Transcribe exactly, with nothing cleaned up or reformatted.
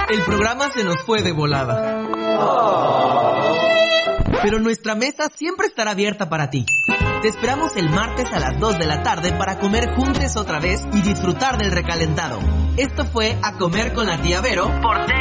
El programa se nos fue de volada. Pero nuestra mesa siempre estará abierta para ti. Te esperamos el martes a las dos de la tarde para comer juntos otra vez y disfrutar del recalentado. Esto fue A Comer con la Tía Vero por